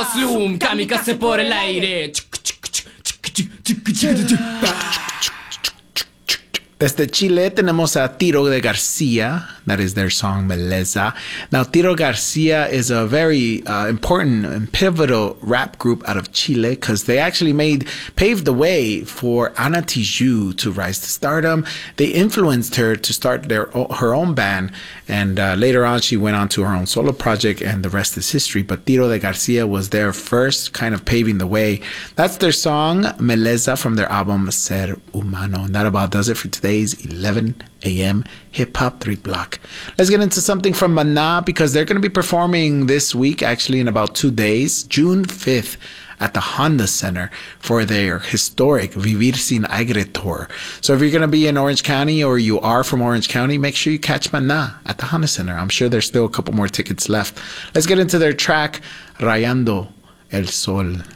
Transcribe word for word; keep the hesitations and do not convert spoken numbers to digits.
zoom, kamikaze por el aire. Desde Chile tenemos a Tiro de Garcia. That is their song Meleza. Now, Tiro Garcia is a very uh, important and pivotal rap group out of Chile because they actually made paved the way for Ana Tijoux to rise to stardom. They influenced her to start their her own band, and uh, later on she went on to her own solo project, and the rest is history. But Tiro de Garcia was their first kind of paving the way. That's their song Meleza from their album Ser Humano, and that about does it for today's eleven a.m. Hip Hop three Block. Let's get into something from Maná because they're going to be performing this week, actually in about two days, June fifth, at the Honda Center for their historic Vivir Sin Aire tour. So if you're going to be in Orange County or you are from Orange County, make sure you catch Maná at the Honda Center. I'm sure there's still a couple more tickets left. Let's get into their track, Rayando El Sol.